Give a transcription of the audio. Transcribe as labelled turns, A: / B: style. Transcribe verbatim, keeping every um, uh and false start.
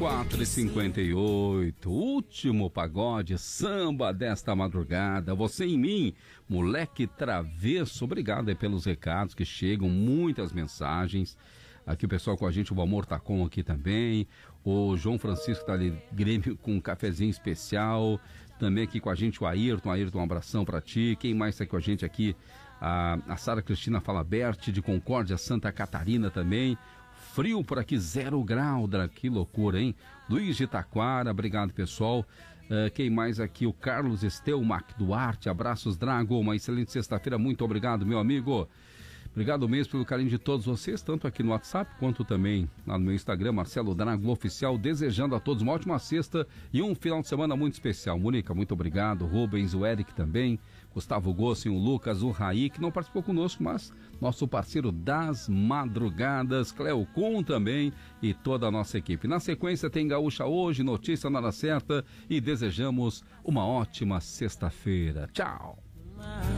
A: quatro e cinquenta e oito, último pagode samba desta madrugada. Você em mim, moleque travesso. Obrigado aí pelos recados que chegam, muitas mensagens. Aqui o pessoal com a gente, o Valmor Tacom aqui também. O João Francisco tá ali, Grêmio com um cafezinho especial. Também aqui com a gente o Ayrton. Ayrton, um abração pra ti. Quem mais tá com a gente aqui? A, a Sara Cristina Falabert, de Concórdia, Santa Catarina também. Frio por aqui, zero grau, que loucura, hein? Luiz de Taquara, obrigado, pessoal. Uh, quem mais aqui? O Carlos Estelmac Duarte, abraços, Drago, uma excelente sexta-feira, muito obrigado, meu amigo. Obrigado mesmo pelo carinho de todos vocês, tanto aqui no WhatsApp quanto também lá no meu Instagram, Marcelo Drago Oficial, desejando a todos uma ótima sexta e um final de semana muito especial. Mônica, muito obrigado, Rubens, o Eric também, Gustavo Gossin, o Lucas, o Raí, que não participou conosco, mas nosso parceiro das madrugadas, Cleo Kuhn também e toda a nossa equipe. Na sequência tem Gaúcha Hoje, notícia na hora certa e desejamos uma ótima sexta-feira. Tchau!